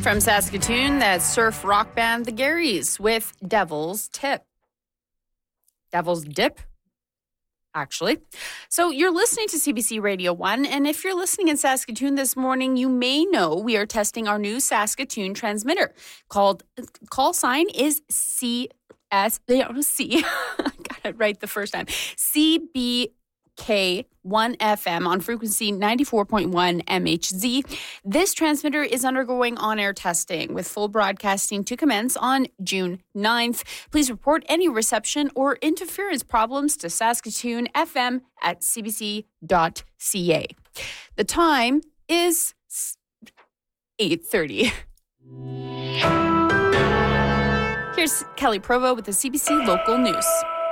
From Saskatoon, that's surf rock band The Garys with Devil's Tip. Devil's Dip, actually. So you're listening to CBC Radio 1, and if you're listening in Saskatoon this morning, you may know we are testing our new Saskatoon transmitter. Call sign is C. I got it right the first time. CBK1FM on frequency 94.1 MHz. This transmitter is undergoing on-air testing with full broadcasting to commence on June 9th. Please report any reception or interference problems to Saskatoon FM at cbc.ca. The time is 8:30. Here's Kelly Provo with the CBC Local News.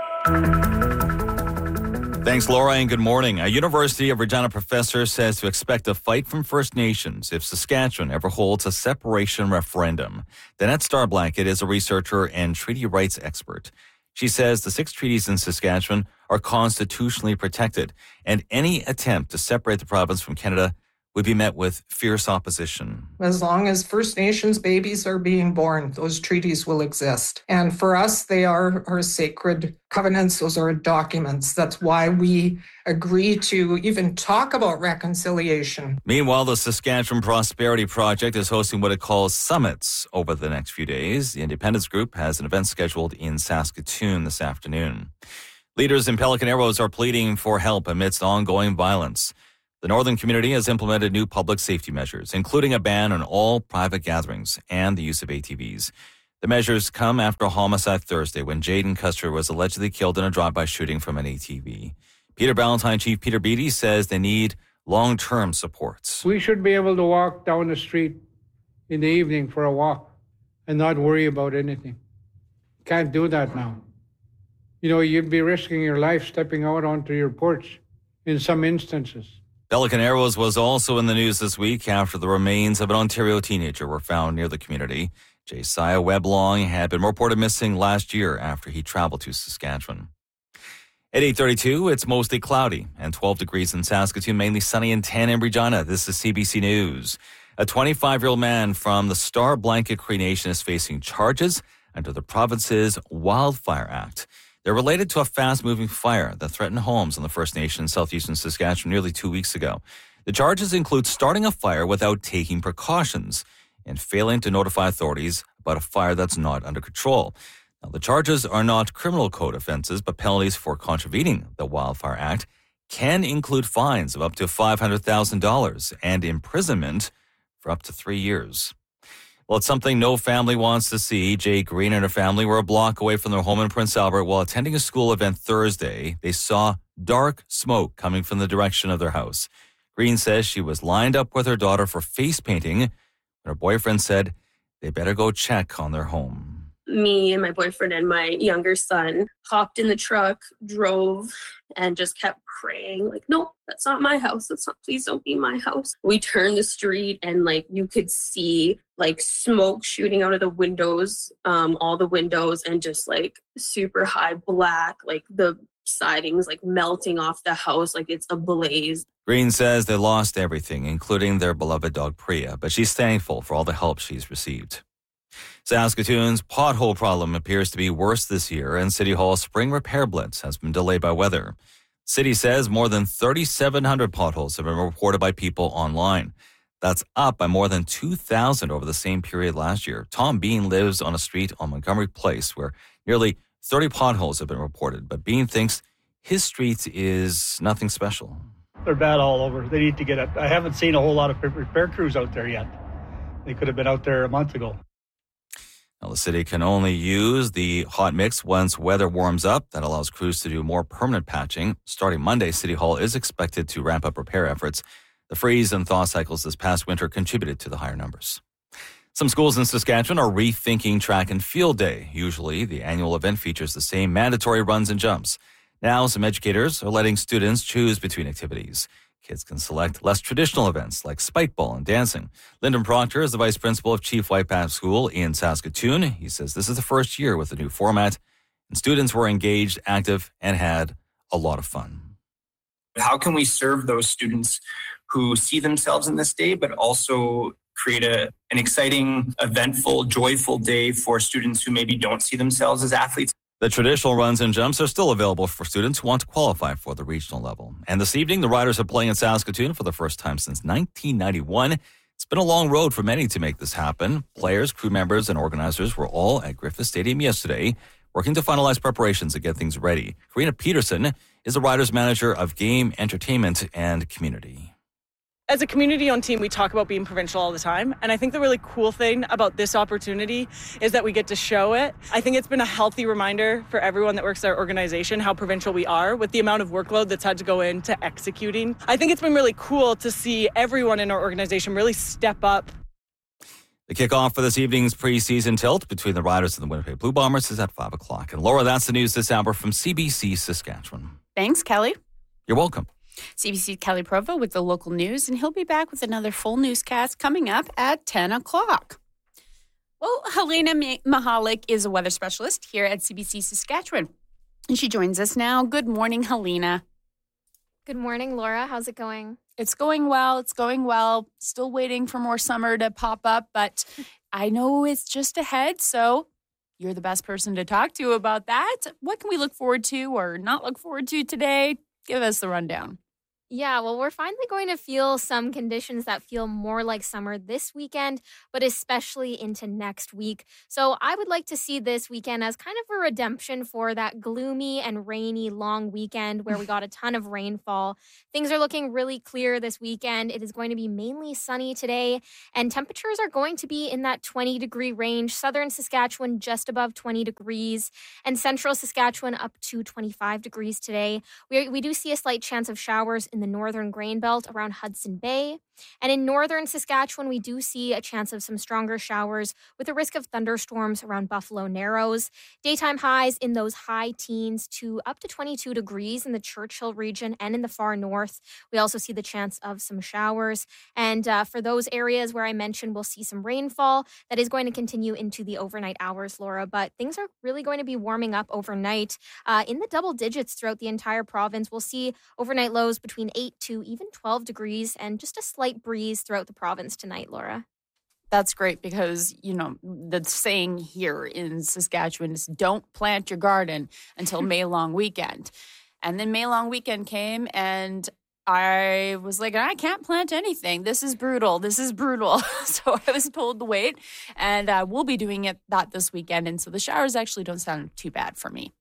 Thanks, Laura, and good morning. A University of Regina professor says to expect a fight from First Nations if Saskatchewan ever holds a separation referendum. Danette Starblanket is a researcher and treaty rights expert. She says the 6 treaties in Saskatchewan are constitutionally protected, and any attempt to separate the province from Canada would be met with fierce opposition. As long as First Nations babies are being born, those treaties will exist. And for us, they are our sacred covenants. Those are documents. That's why we agree to even talk about reconciliation. Meanwhile, the Saskatchewan Prosperity Project is hosting what it calls summits over the next few days. The Independence Group has an event scheduled in Saskatoon this afternoon. Leaders in Pelican Arrows are pleading for help amidst ongoing violence. The northern community has implemented new public safety measures, including a ban on all private gatherings and the use of ATVs. The measures come after a homicide Thursday when Jaden Custer was allegedly killed in a drive-by shooting from an ATV. Peter Ballantyne Chief Peter Beattie says they need long-term supports. We should be able to walk down the street in the evening for a walk and not worry about anything. Can't do that now. You know, you'd be risking your life stepping out onto your porch in some instances. Pelican Arrows was also in the news this week after the remains of an Ontario teenager were found near the community. Josiah Weblong had been reported missing last year after he traveled to Saskatchewan. At 8:32, it's mostly cloudy and 12 degrees in Saskatoon, mainly sunny and 10 in Regina. This is CBC News. A 25-year-old man from the Star Blanket Cree Nation is facing charges under the province's Wildfire Act. They're related to a fast-moving fire that threatened homes on the First Nation in southeastern Saskatchewan nearly 2 weeks ago. The charges include starting a fire without taking precautions and failing to notify authorities about a fire that's not under control. Now, the charges are not criminal code offenses, but penalties for contravening the Wildfire Act can include fines of up to $500,000 and imprisonment for up to 3 years. Well, it's something no family wants to see. Jay Green and her family were a block away from their home in Prince Albert while attending a school event Thursday. They saw dark smoke coming from the direction of their house. Green says she was lined up with her daughter for face painting when her boyfriend said they better go check on their home. Me and my boyfriend and my younger son hopped in the truck, drove, and just kept praying, like, no, that's not my house. Please don't be my house. We turned the street and you could see smoke shooting out of the windows, all the windows, and just super high black, the sidings melting off the house, it's ablaze. Green says they lost everything, including their beloved dog Priya, but she's thankful for all the help she's received. Saskatoon's pothole problem appears to be worse this year, and City Hall's spring repair blitz has been delayed by weather. City says more than 3,700 potholes have been reported by people online. That's up by more than 2,000 over the same period last year. Tom Bean lives on a street on Montgomery Place where nearly 30 potholes have been reported, but Bean thinks his street is nothing special. They're bad all over. They need to get up. I haven't seen a whole lot of repair crews out there yet. They could have been out there a month ago. Now, the city can only use the hot mix once weather warms up. That allows crews to do more permanent patching. Starting Monday, City Hall is expected to ramp up repair efforts. The freeze and thaw cycles this past winter contributed to the higher numbers. Some schools in Saskatchewan are rethinking track and field day. Usually, the annual event features the same mandatory runs and jumps. Now, some educators are letting students choose between activities. Kids can select less traditional events like spike ball and dancing. Lyndon Proctor is the vice principal of Chief Whitepath School in Saskatoon. He says this is the first year with the new format, and students were engaged, active, and had a lot of fun. How can we serve those students who see themselves in this day, but also create an exciting, eventful, joyful day for students who maybe don't see themselves as athletes. The traditional runs and jumps are still available for students who want to qualify for the regional level. And this evening, the Riders are playing in Saskatoon for the first time since 1991. It's been a long road for many to make this happen. Players, crew members, and organizers were all at Griffith Stadium yesterday, working to finalize preparations to get things ready. Karina Peterson is the Riders manager of game, entertainment, and community. As a community-owned team, we talk about being provincial all the time. And I think the really cool thing about this opportunity is that we get to show it. I think it's been a healthy reminder for everyone that works at our organization how provincial we are with the amount of workload that's had to go into executing. I think it's been really cool to see everyone in our organization really step up. The kickoff for this evening's preseason tilt between the Riders and the Winnipeg Blue Bombers is at 5 o'clock. And Laura, that's the news this hour from CBC Saskatchewan. Thanks, Kelly. You're welcome. CBC Kelly Provo with the local news, and he'll be back with another full newscast coming up at 10 o'clock. Well, Helena Mahalik is a weather specialist here at CBC Saskatchewan, and she joins us now. Good morning, Helena. Good morning, Laura. How's it going? It's going well. It's going well. Still waiting for more summer to pop up, but I know it's just ahead, so you're the best person to talk to about that. What can we look forward to or not look forward to today? Give us the rundown. Yeah, well, we're finally going to feel some conditions that feel more like summer this weekend, but especially into next week. So I would like to see this weekend as kind of a redemption for that gloomy and rainy long weekend where we got a ton of rainfall. Things are looking really clear this weekend. It is going to be mainly sunny today, and temperatures are going to be in that 20-degree range. Southern Saskatchewan just above 20 degrees, and central Saskatchewan up to 25 degrees today. We do see a slight chance of showers in the northern grain belt around Hudson Bay. And in northern Saskatchewan, we do see a chance of some stronger showers with a risk of thunderstorms around Buffalo Narrows. Daytime highs in those high teens to up to 22 degrees in the Churchill region and in the far north. We also see the chance of some showers. And for those areas where I mentioned we'll see some rainfall, that is going to continue into the overnight hours, Laura. But things are really going to be warming up overnight in the double digits throughout the entire province. We'll see overnight lows between 8 to even 12 degrees and just a slight breeze throughout the province tonight, Laura. That's great because, you know, the saying here in Saskatchewan is don't plant your garden until May long weekend. And then May long weekend came and I was like, I can't plant anything. This is brutal. This is brutal. So I was told to wait, and we'll be doing that this weekend. And so the showers actually don't sound too bad for me.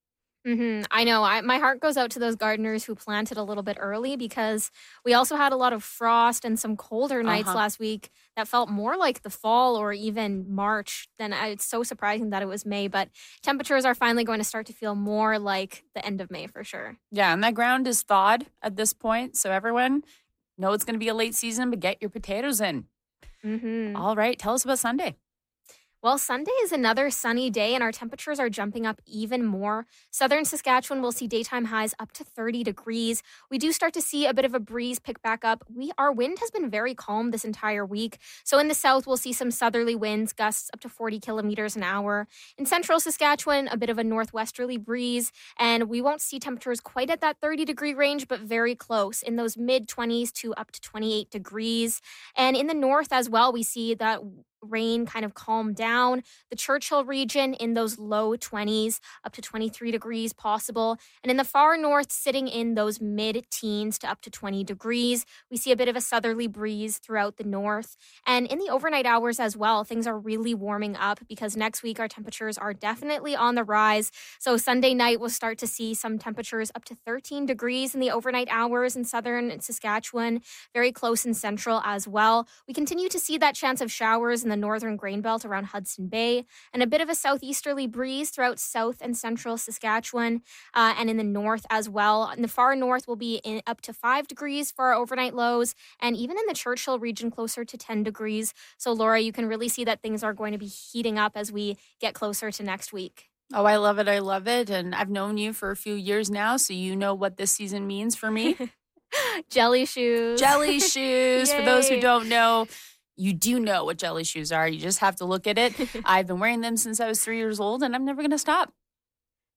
I know. My heart goes out to those gardeners who planted a little bit early because we also had a lot of frost and some colder nights last week that felt more like the fall or even March. It's so surprising that it was May, but temperatures are finally going to start to feel more like the end of May for sure. Yeah, and that ground is thawed at this point. So everyone know it's going to be a late season, but get your potatoes in. All right. Tell us about Sunday. Well, Sunday is another sunny day, and our temperatures are jumping up even more. Southern Saskatchewan will see daytime highs up to 30 degrees. We do start to see a bit of a breeze pick back up. Our wind has been very calm this entire week. So in the south, we'll see some southerly winds, gusts up to 40 kilometers an hour. In central Saskatchewan, a bit of a northwesterly breeze, and we won't see temperatures quite at that 30-degree range, but very close in those mid-20s to up to 28 degrees. And in the north as well, we see that rain kind of calm down. The Churchill region in those low 20s, up to 23 degrees possible. And in the far north, sitting in those mid-teens to up to 20 degrees. We see a bit of a southerly breeze throughout the north. And in the overnight hours as well, things are really warming up because next week our temperatures are definitely on the rise. So Sunday night, we'll start to see some temperatures up to 13 degrees in the overnight hours in southern Saskatchewan, very close in central as well. We continue to see that chance of showers in the northern grain belt around Hudson Bay, and a bit of a southeasterly breeze throughout south and central Saskatchewan, and in the north as well. In the far north, we'll be in up to 5 degrees for our overnight lows, and even in the Churchill region, closer to 10 degrees. So, Laura, you can really see that things are going to be heating up as we get closer to next week. Oh, I love it. I love it. And I've known you for a few years now, so you know what this season means for me. Jelly shoes. Jelly shoes. For those who don't know, you do know what jelly shoes are. You just have to look at it. I've been wearing them since I was 3 years old, and I'm never going to stop.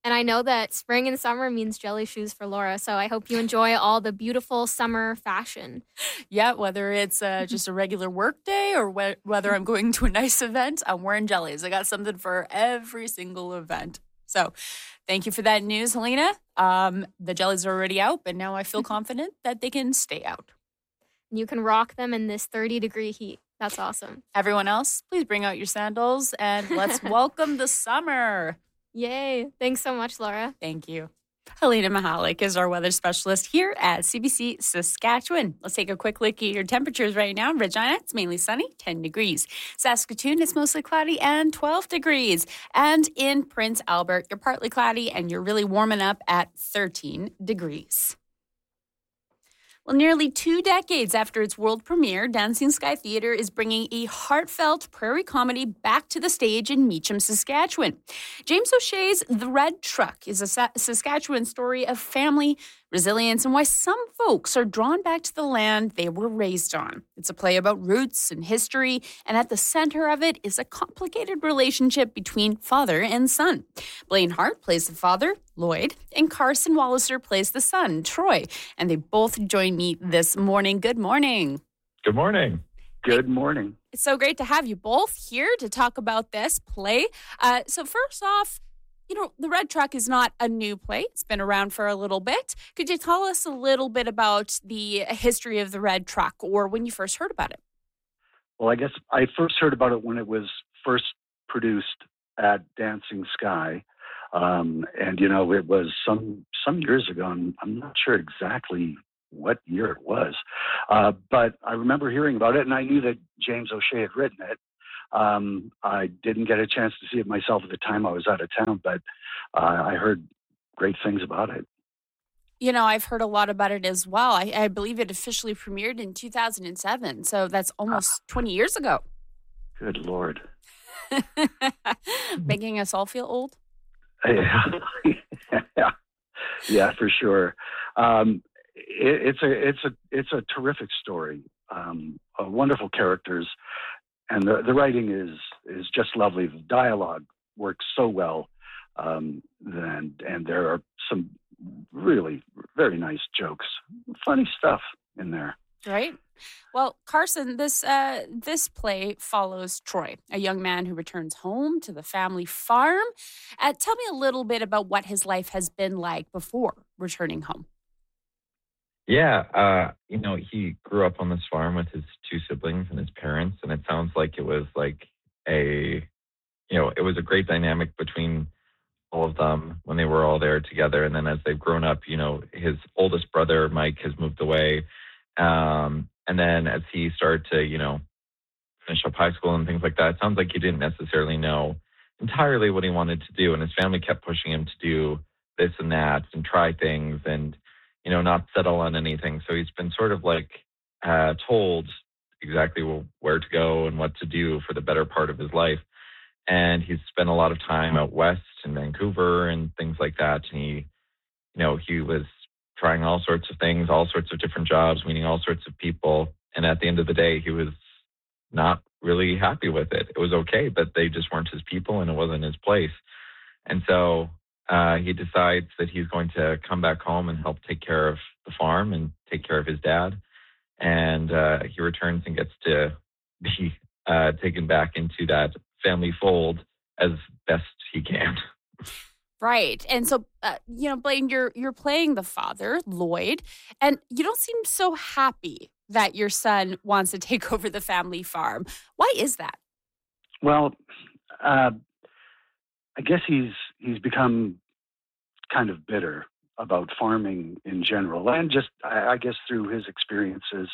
And I know that spring and summer means jelly shoes for Laura, so I hope you enjoy all the beautiful summer fashion. Yeah, whether it's just a regular work day or whether I'm going to a nice event, I'm wearing jellies. I got something for every single event. So thank you for that news, Helena. The jellies are already out, but now I feel confident that they can stay out. You can rock them in this 30-degree heat. That's awesome. Everyone else, please bring out your sandals and let's welcome the summer. Yay. Thanks so much, Laura. Thank you. Helena Mahalik is our weather specialist here at CBC Saskatchewan. Let's take a quick look at your temperatures right now. Regina, it's mainly sunny, 10 degrees. Saskatoon, it's mostly cloudy and 12 degrees. And in Prince Albert, you're partly cloudy and you're really warming up at 13 degrees. Well, nearly 2 decades after its world premiere, Dancing Sky Theatre is bringing a heartfelt prairie comedy back to the stage in Meacham, Saskatchewan. James O'Shea's The Red Truck is a Saskatchewan story of family, resilience, and why some folks are drawn back to the land they were raised on. It's a play about roots and history, and at the center of it is a complicated relationship between father and son. Blaine Hart plays the father, Lloyd, and Carson Walliser plays the son, Troy, and they both join me this morning. Good morning. Good morning. Good morning. It's so great to have you both here to talk about this play. So first off, The Red Truck is not a new play. It's been around for a little bit. Could you tell us a little bit about the history of The Red Truck or when you first heard about it? Well, I guess I first heard about it when it was first produced at Dancing Sky. It was some years ago. I'm not sure exactly what year it was. But I remember hearing about it, and I knew that James O'Shea had written it. I didn't get a chance to see it myself at the time. I was out of town, but I heard great things about it. I've heard a lot about it as well. I believe it officially premiered in 2007, so that's almost 20 years ago. Good Lord. Making us all feel old? Yeah, for sure. It's a terrific story. Wonderful characters. And the writing is just lovely. The dialogue works so well, and there are some really very nice jokes, funny stuff in there. Right. Well, Carson, this play follows Troy, a young man who returns home to the family farm. Tell me a little bit about what his life has been like before returning home. Yeah, he grew up on this farm with his 2 siblings and his parents, and it sounds like it was it was a great dynamic between all of them when they were all there together. And then as they've grown up, his oldest brother, Mike, has moved away. And then as he started to, finish up high school and things like that, it sounds like he didn't necessarily know entirely what he wanted to do. And his family kept pushing him to do this and that and try things and, not settle on anything. So he's been sort of told exactly where to go and what to do for the better part of his life. And he's spent a lot of time out west in Vancouver and things like that. And he was trying all sorts of things, all sorts of different jobs, meeting all sorts of people. And at the end of the day, he was not really happy with it. It was okay, but they just weren't his people and it wasn't his place. And so he decides that he's going to come back home and help take care of the farm and take care of his dad. And he returns and gets to be taken back into that family fold as best he can. Right. And so, Blaine, you're playing the father, Lloyd, and you don't seem so happy that your son wants to take over the family farm. Why is that? Well, I guess he's become kind of bitter about farming in general, and just I guess through his experiences.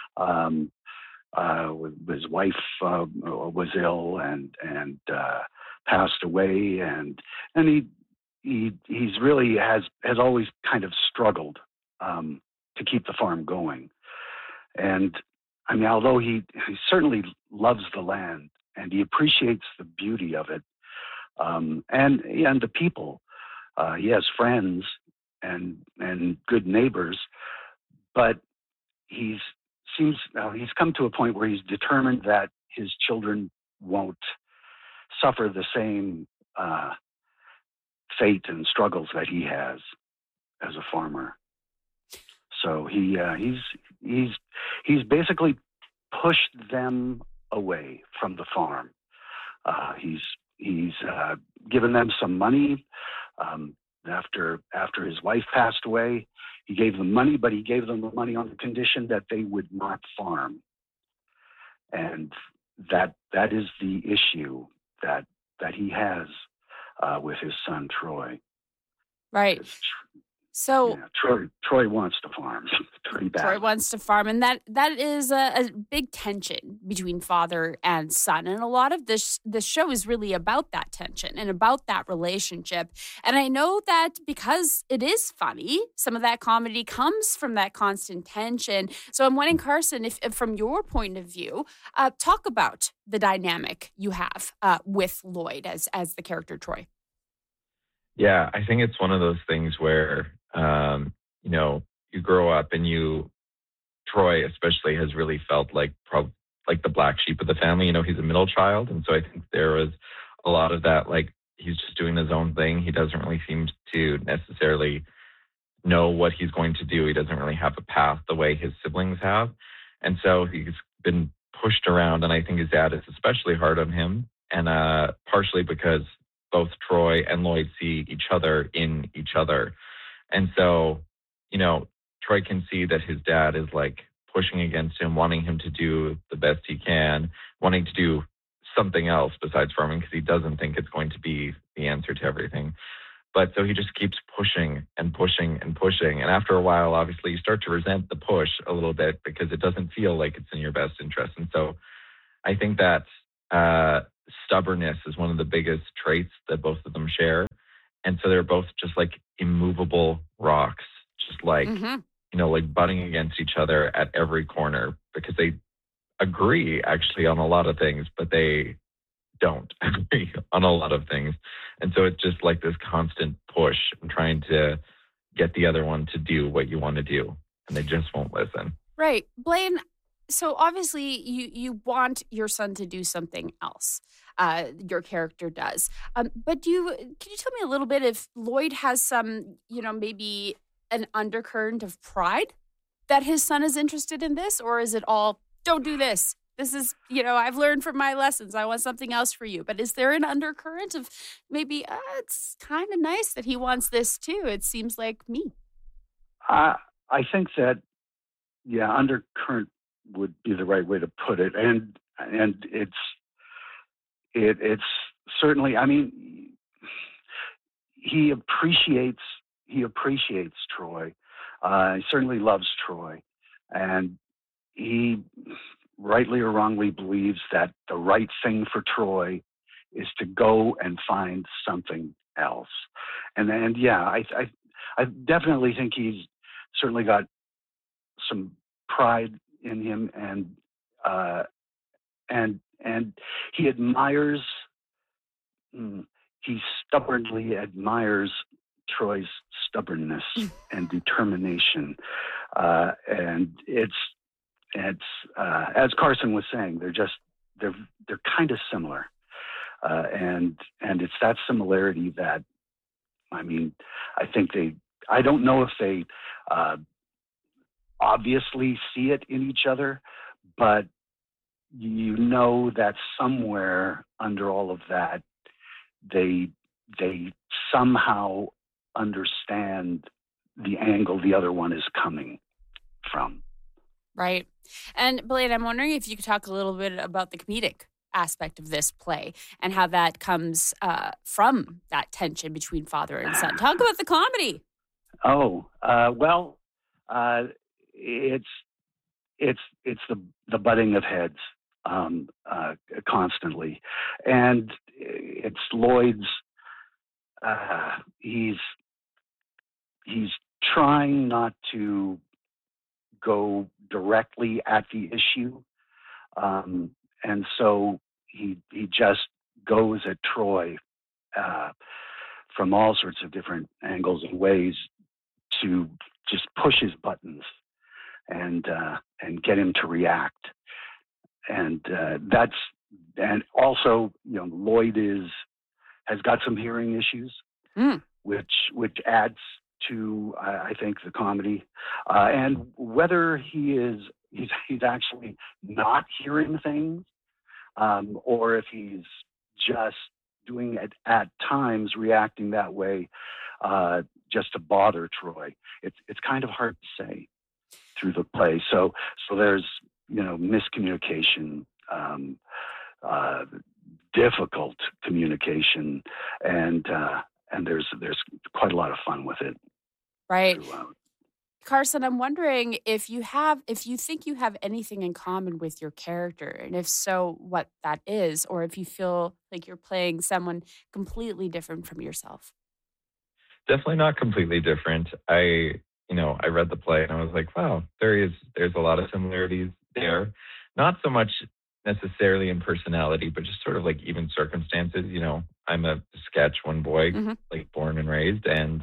His wife was ill and passed away, and he's really has always kind of struggled to keep the farm going. And I mean, although he certainly loves the land and he appreciates the beauty of it, and the people, he has friends and good neighbors, but he's come to a point where he's determined that his children won't suffer the same fate and struggles that he has as a farmer. So he's basically pushed them away from the farm. He's given them some money. After his wife passed away, he gave them money, but he gave them the money on the condition that they would not farm. And that is the issue that he has with his son Troy. Right. So Troy wants to farm. Pretty bad. Troy wants to farm, and that is a big tension between father and son. And a lot of this show is really about that tension and about that relationship. And I know that because it is funny, some of that comedy comes from that constant tension. So I'm wondering, Carson, if from your point of view, talk about the dynamic you have with Lloyd as the character Troy. Yeah, I think it's one of those things where, you grow up and Troy especially has really felt like the black sheep of the family. He's a middle child. And so I think there was a lot of that, like, he's just doing his own thing. He doesn't really seem to necessarily know what he's going to do. He doesn't really have a path the way his siblings have. And so he's been pushed around. And I think his dad is especially hard on him. And partially because both Troy and Lloyd see each other in each other. And so, Troy can see that his dad is like pushing against him, wanting him to do the best he can, wanting to do something else besides farming because he doesn't think it's going to be the answer to everything. But so he just keeps pushing and pushing and pushing. And after a while, obviously, you start to resent the push a little bit because it doesn't feel like it's in your best interest. And so I think that stubbornness is one of the biggest traits that both of them share. And so they're both just like immovable rocks, just like, like butting against each other at every corner because they agree actually on a lot of things, but they don't agree on a lot of things. And so it's just like this constant push and trying to get the other one to do what you want to do. And they just won't listen. Right. Blaine, so obviously you want your son to do something else. Your character does. But can you tell me a little bit if Lloyd has some, maybe an undercurrent of pride that his son is interested in this? Or is it all, don't do this? This is, I've learned from my lessons. I want something else for you. But is there an undercurrent of maybe it's kind of nice that he wants this too? It seems like me. I think that, undercurrent would be the right way to put it. And it's certainly, I mean, he appreciates Troy. He certainly loves Troy. And he rightly or wrongly believes that the right thing for Troy is to go and find something else. And I definitely think he's certainly got some pride in him, and he admires. He stubbornly admires Troy's stubbornness and determination, and it's as Carson was saying, they're kind of similar, and it's that similarity that, I mean, I think I don't know if they obviously see it in each other, but that somewhere under all of that, they somehow understand the angle the other one is coming from. Right. And Blaine, I'm wondering if you could talk a little bit about the comedic aspect of this play and how that comes from that tension between father and son. Talk about the comedy. It's the butting of heads constantly, and it's Lloyd's. He's trying not to go directly at the issue, and so he just goes at Troy from all sorts of different angles and ways to just push his buttons and get him to react. And also, Lloyd has got some hearing issues, which adds to I think the comedy, and whether he's actually not hearing things, or if he's just doing it at times, reacting that way, just to bother Troy. It's kind of hard to say through the play. So there's miscommunication, difficult communication, and there's quite a lot of fun with it. Right. Carson, I'm wondering if you think you have anything in common with your character, and if so, what that is, or if you feel like you're playing someone completely different from yourself. Definitely not completely different. I read the play and I was like, wow, there's a lot of similarities there. Not so much necessarily in personality, but just sort of like even circumstances. I'm a Saskatchewan boy, like born and raised, and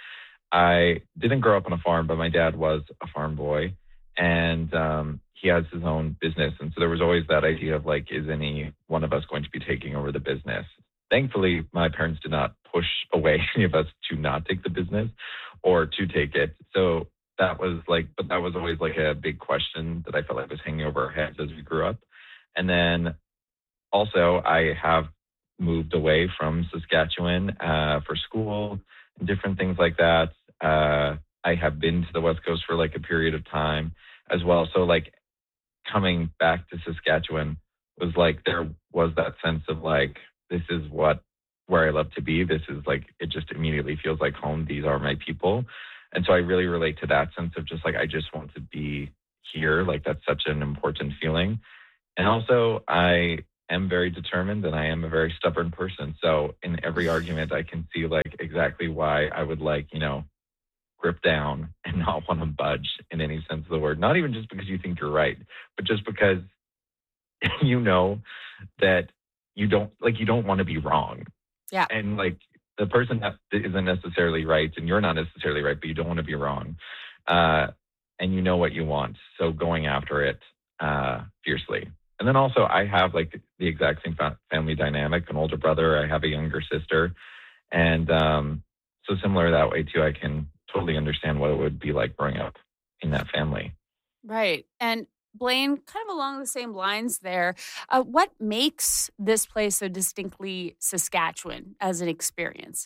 I didn't grow up on a farm, but my dad was a farm boy, and he has his own business. And so there was always that idea of like, is any one of us going to be taking over the business? Thankfully, my parents did not push away any of us to not take the business or to take it. So that was always like a big question that I felt like was hanging over our heads as we grew up. And then also I have moved away from Saskatchewan for school and different things like that. I have been to the West Coast for like a period of time as well. So like coming back to Saskatchewan was like, there was that sense of like, this is where I love to be. This is like, it just immediately feels like home. These are my people. And so I really relate to that sense of just like, I just want to be here. Like that's such an important feeling. And also I am very determined and I am a very stubborn person. So in every argument, I can see like exactly why I would like, grip down and not want to budge in any sense of the word. Not even just because you think you're right, but just because you know that you don't want to be wrong. Yeah. And like the person that isn't necessarily right and you're not necessarily right, but you don't want to be wrong. And you know what you want. So going after it fiercely. And then also I have like the exact same family dynamic, an older brother, I have a younger sister. And so similar that way too, I can totally understand what it would be like growing up in that family. Right. And Blaine, kind of along the same lines there, what makes this place so distinctly Saskatchewan as an experience?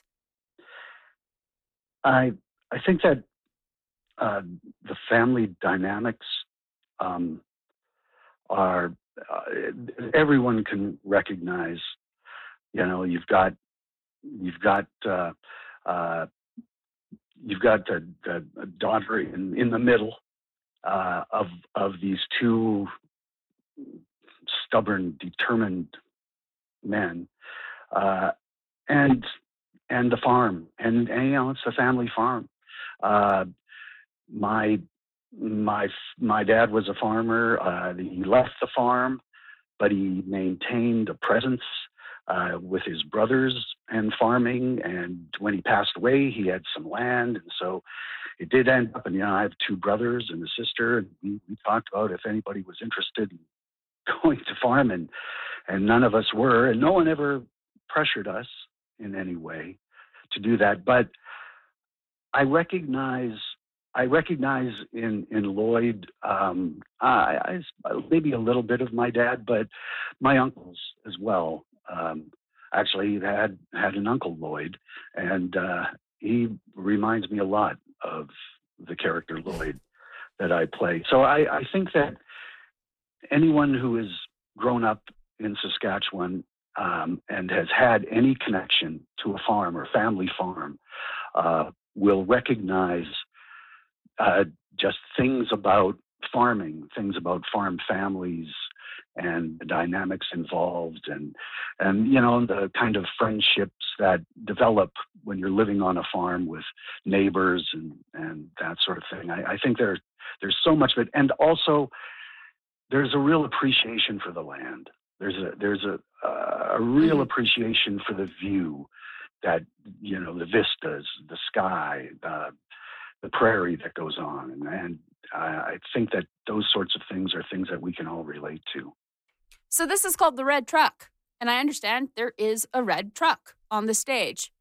I think that the family dynamics are everyone can recognize. You've got a daughter in the middle of these two stubborn, determined men, and the farm, and it's a family farm. My dad was a farmer. He left the farm, but he maintained a presence with his brothers and farming. And when he passed away, he had some land. And so it did end up, and I have two brothers and a sister. And we talked about if anybody was interested in going to farm, and none of us were. And no one ever pressured us in any way to do that. But I recognize in Lloyd, maybe a little bit of my dad, but my uncles as well. Actually, he had an uncle, Lloyd, and he reminds me a lot of the character Lloyd that I play. So I think that anyone who has grown up in Saskatchewan and has had any connection to a farm or family farm will recognize just things about farming, things about farm families and the dynamics involved, and the kind of friendships that develop when you're living on a farm with neighbors and that sort of thing. I think there's so much of it, and also there's a real appreciation for the land. There's a real appreciation for the view that the vistas, the sky, the prairie that goes on, and I think that those sorts of things are things that we can all relate to. So this is called The Red Truck, and I understand there is a red truck on the stage.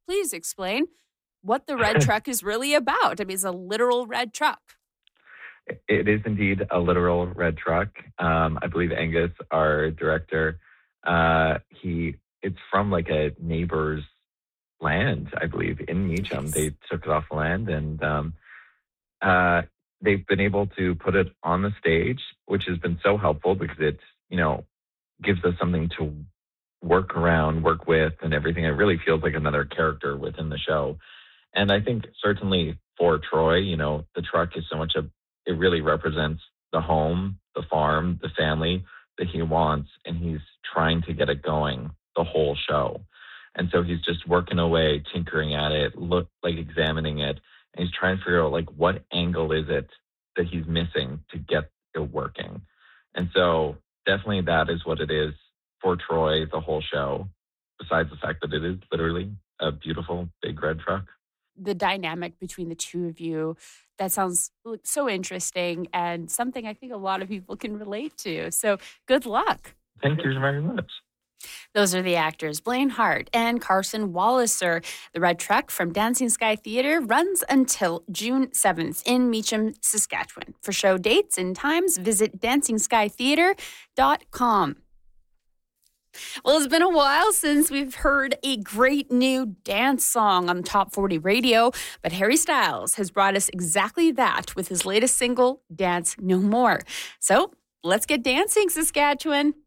please explain what the red truck is really about. I mean, it's a literal red truck. It is indeed a literal red truck. I believe Angus, our director, it's from like a neighbor's land, I believe, in Meacham. Yes. They took it off the land, and they've been able to put it on the stage, which has been so helpful because it, gives us something to work around, work with, and everything. It really feels like another character within the show. And I think certainly for Troy, the truck is so much it really represents the home, the farm, the family that he wants, and he's trying to get it going the whole show. And so he's just working away, tinkering at it, examining it, and he's trying to figure out what angle is it that he's missing to get it working. And so definitely that is what it is for Troy, the whole show, besides the fact that it is literally a beautiful big red truck. The dynamic between the two of you, that sounds so interesting and something I think a lot of people can relate to. So good luck. Thank you very much. Those are the actors Blaine Hart and Carson Walliser. The Red Truck from Dancing Sky Theatre runs until June 7th in Meacham, Saskatchewan. For show dates and times, visit DancingSkyTheatre.com. Well, it's been a while since we've heard a great new dance song on Top 40 Radio, but Harry Styles has brought us exactly that with his latest single, Dance No More. So let's get dancing, Saskatchewan.